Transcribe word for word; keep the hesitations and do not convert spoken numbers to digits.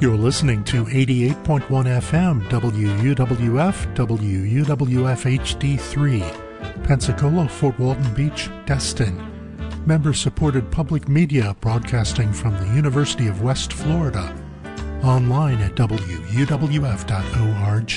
You're listening to eighty-eight point one F M W U W F, W U W F H D three, Pensacola, Fort Walton Beach, Destin. Member-supported public media broadcasting from the University of West Florida. Online at W U W F dot org.